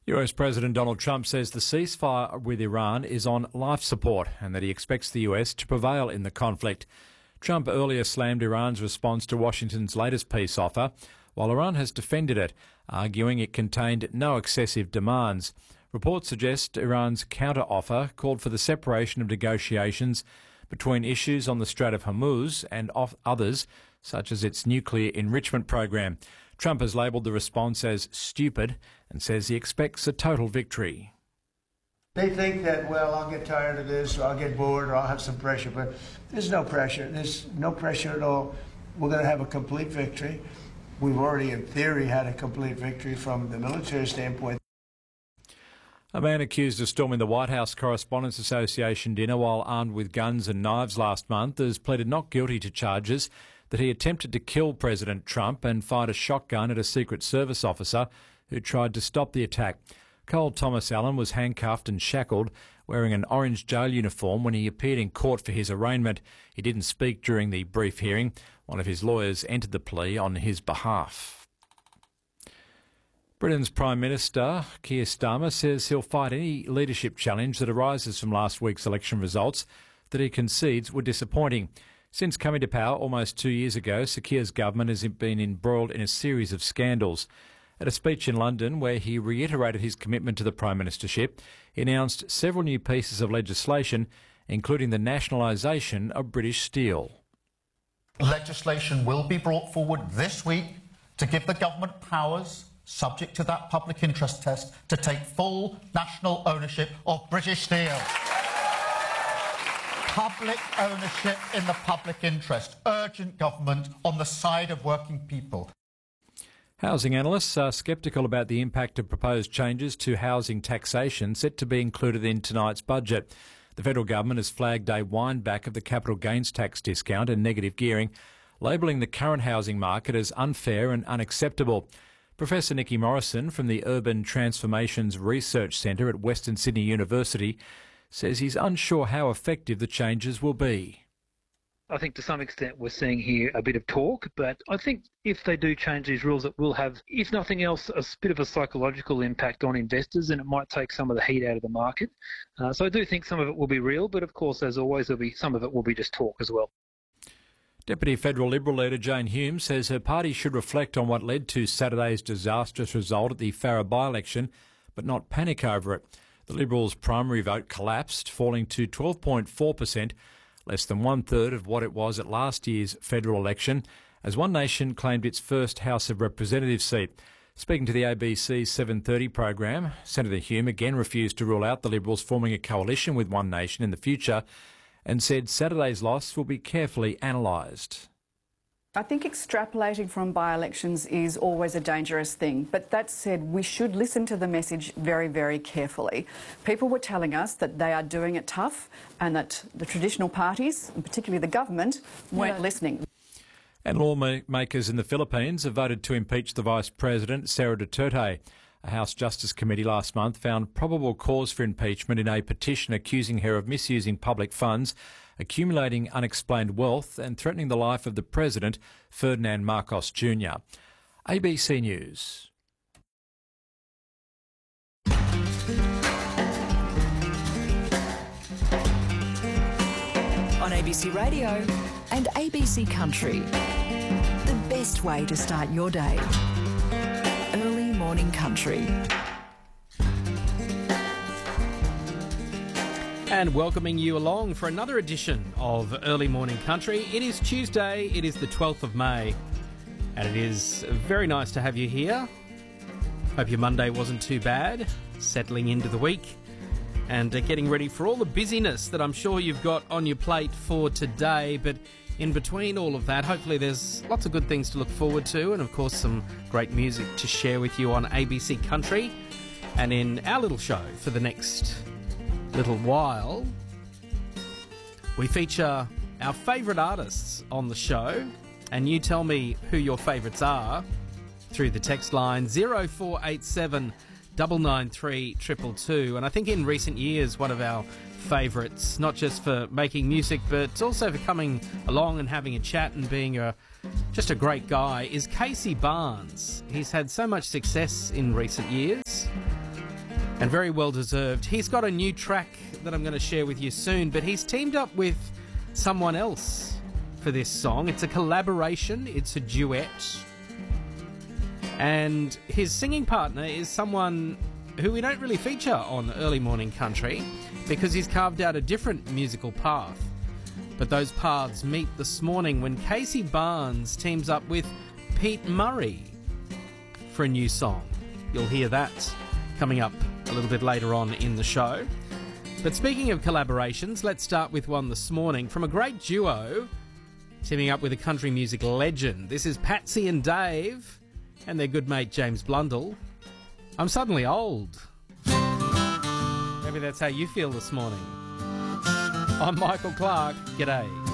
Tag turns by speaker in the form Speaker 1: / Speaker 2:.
Speaker 1: US President Donald Trump says the ceasefire with Iran is on life support and that he expects the US to prevail in the conflict. Trump earlier slammed Iran's response to Washington's latest peace offer, while Iran has defended it, arguing it contained no excessive demands. Reports suggest Iran's counter-offer called for the separation of negotiations between issues on the Strait of Hormuz and others, such as its nuclear enrichment program. Trump has labelled the response as stupid and says he expects a total victory.
Speaker 2: They think that, well, I'll get tired of this, or I'll get bored, or I'll have some pressure, but there's no pressure. There's no pressure at all. We're going to have a complete victory. We've already, in theory, had a complete victory from the military standpoint.
Speaker 1: A man accused of storming the White House Correspondents' Association dinner while armed with guns and knives last month has pleaded not guilty to charges that he attempted to kill President Trump and fired a shotgun at a Secret Service officer who tried to stop the attack. Cole Thomas Allen was handcuffed and shackled, wearing an orange jail uniform when he appeared in court for his arraignment. He didn't speak during the brief hearing. One of his lawyers entered the plea on his behalf. Britain's Prime Minister, Keir Starmer, says he'll fight any leadership challenge that arises from last week's election results that he concedes were disappointing. Since coming to power almost 2 years ago, Sir Keir's government has been embroiled in a series of scandals. At a speech in London where he reiterated his commitment to the Prime Ministership, he announced several new pieces of legislation, including the nationalisation of British Steel.
Speaker 3: Legislation will be brought forward this week to give the government powers, subject to that public interest test, to take full national ownership of British Steel. Public ownership in the public interest. Urgent government on the side of working people.
Speaker 1: Housing analysts are sceptical about the impact of proposed changes to housing taxation set to be included in tonight's budget. The federal government has flagged a wind-back of the capital gains tax discount and negative gearing, labelling the current housing market as unfair and unacceptable. Professor Nicky Morrison from the Urban Transformations Research Centre at Western Sydney University says he's unsure how effective the changes will be.
Speaker 4: I think to some extent we're seeing here a bit of talk, but I think if they do change these rules, it will have, if nothing else, a bit of a psychological impact on investors, and it might take some of the heat out of the market. So I do think some of it will be real, but of course, as always, some of it will be just talk as well.
Speaker 1: Deputy Federal Liberal leader Jane Hume says her party should reflect on what led to Saturday's disastrous result at the Farrer by-election, but not panic over it. The Liberals' primary vote collapsed, falling to 12.4%, less than one-third of what it was at last year's federal election, as One Nation claimed its first House of Representatives seat. Speaking to the ABC's 7:30 program, Senator Hume again refused to rule out the Liberals forming a coalition with One Nation in the future and said Saturday's loss will be carefully analysed.
Speaker 5: I think extrapolating from by-elections is always a dangerous thing. But that said, we should listen to the message very, very carefully. People were telling us that they are doing it tough and that the traditional parties, and particularly the government, weren't listening.
Speaker 1: And lawmakers in the Philippines have voted to impeach the Vice President, Sara Duterte. A House Justice Committee last month found probable cause for impeachment in a petition accusing her of misusing public funds, accumulating unexplained wealth and threatening the life of the President, Ferdinand Marcos Jr. ABC News.
Speaker 6: On ABC Radio and ABC Country. The best way to start your day. Early morning country.
Speaker 7: And welcoming you along for another edition of Early Morning Country. It is Tuesday, it is the 12th of May, and it is very nice to have you here. Hope your Monday wasn't too bad, settling into the week and getting ready for all the busyness that I'm sure you've got on your plate for today. But in between all of that, hopefully there's lots of good things to look forward to, and of course some great music to share with you on ABC Country. And in our little show for the next little while, we feature our favourite artists on the show, and you tell me who your favourites are through the text line 0487 993 222. And I think in recent years one of our favourites, not just for making music but also for coming along and having a chat and being just a great guy, is Casey Barnes. He's had so much success in recent years, and very well deserved. He's got a new track that I'm going to share with you soon, but he's teamed up with someone else for this song. It's a collaboration, it's a duet, and his singing partner is someone who we don't really feature on Early Morning Country because he's carved out a different musical path. But those paths meet this morning when Casey Barnes teams up with Pete Murray for a new song. You'll hear that coming up a little bit later on in the show. But speaking of collaborations, let's start with one this morning from a great duo teaming up with a country music legend. This is Patsy and Dave and their good mate James Blundell. I'm suddenly old. Maybe that's how you feel this morning. I'm Michael Clark. G'day.